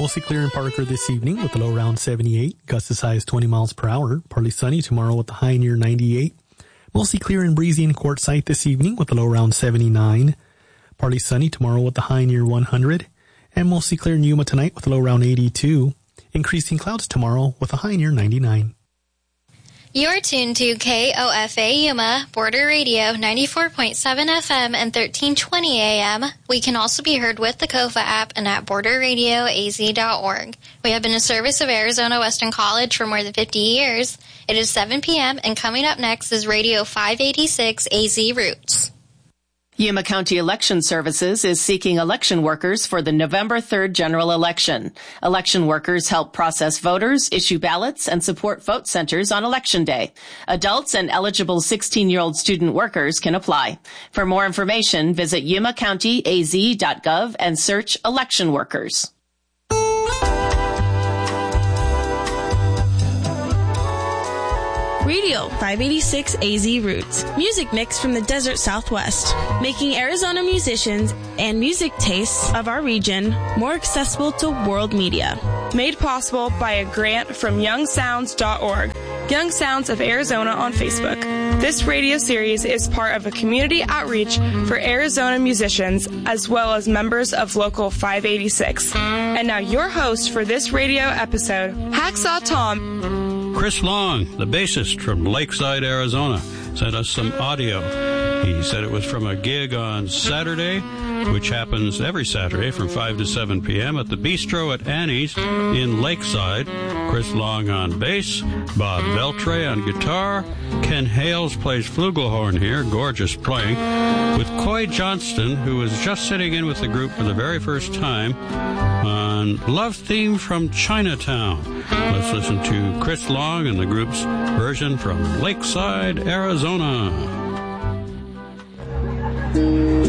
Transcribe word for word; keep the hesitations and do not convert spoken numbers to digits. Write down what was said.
Mostly clear in Parker this evening with a low around seventy-eight. Gusts as high as twenty miles per hour. Partly sunny tomorrow with a high near ninety-eight. Mostly clear and breezy in Quartzsite this evening with a low around seventy-nine. Partly sunny tomorrow with a high near one hundred. And mostly clear in Yuma tonight with a low around eighty-two. Increasing clouds tomorrow with a high near ninety-nine. You're tuned to K O F A Yuma, Border Radio, ninety-four point seven F M and thirteen twenty A M. We can also be heard with the C O F A app and at border radio a z dot org. We have been a service of Arizona Western College for more than fifty years. It is seven p.m. and coming up next is Radio five eighty-six A Z Roots. Yuma County Election Services is seeking election workers for the November third general election. Election workers help process voters, issue ballots, and support vote centers on Election Day. Adults and eligible sixteen-year-old student workers can apply. For more information, visit yuma county a z dot gov and search election workers. Radio five eighty-six A Z Roots. Music mix from the desert Southwest, making Arizona musicians and music tastes of our region more accessible to world media. Made possible by a grant from young sounds dot org. Young Sounds of Arizona on Facebook. This radio series is part of a community outreach for Arizona musicians as well as members of Local five eighty-six. And now your host for this radio episode, Hacksaw Tom. Chris Long, the bassist from Lakeside, Arizona, sent us some audio. He said it was from a gig on Saturday, which happens every Saturday from five to seven p.m. at the Bistro at Annie's in Lakeside. Chris Long on bass, Bob Veltre on guitar, Ken Hales plays flugelhorn here, gorgeous playing, with Coy Johnston, who was just sitting in with the group for the very first time on Love Theme from Chinatown. Let's listen to Chris Long and the group's version from Lakeside, Arizona.